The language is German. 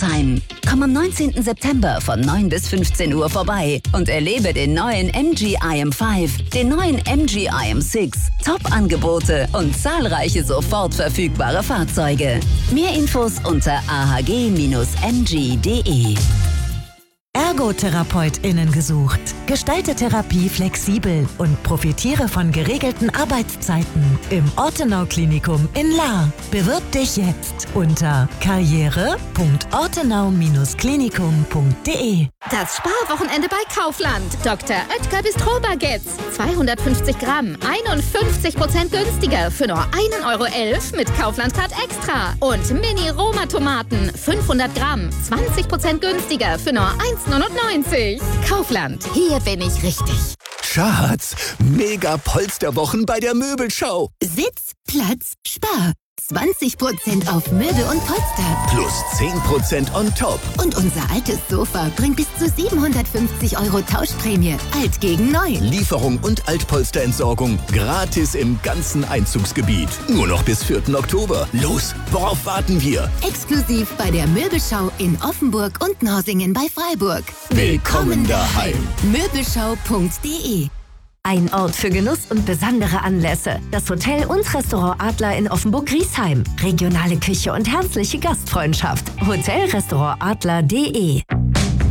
Griesheim. Komm am 19. September von 9 bis 15 Uhr vorbei und erlebe den neuen MG IM5, den neuen MG IM6, Top-Angebote und zahlreiche sofort verfügbare Fahrzeuge. Mehr Infos unter ahg-mg.de. ErgotherapeutInnen gesucht. Gestalte Therapie flexibel und profitiere von geregelten Arbeitszeiten im Ortenau-Klinikum in Lahr. Bewirb dich jetzt unter karriere.ortenau-klinikum.de. Das Sparwochenende bei Kaufland. Dr. Oetker Bistro-Baguettes. 250 Gramm, 51% günstiger für nur 1,11 Euro mit Kaufland Card Extra. Und Mini-Roma-Tomaten, 500 Gramm, 20% günstiger für nur 1,99 €. Kaufland, hier bin ich richtig. Schatz, mega Polsterwochen bei der Möbelschau. Sitz, Platz, Spar. 20% auf Möbel und Polster. Plus 10% on top. Und unser altes Sofa bringt bis zu 750 € Tauschprämie. Alt gegen neu. Lieferung und Altpolsterentsorgung gratis im ganzen Einzugsgebiet. Nur noch bis 4. Oktober. Los, worauf warten wir? Exklusiv bei der Möbelschau in Offenburg und Norsingen bei Freiburg. Willkommen daheim. Möbelschau.de. Ein Ort für Genuss und besondere Anlässe. Das Hotel und Restaurant Adler in Offenburg-Griesheim. Regionale Küche und herzliche Gastfreundschaft. Hotelrestaurantadler.de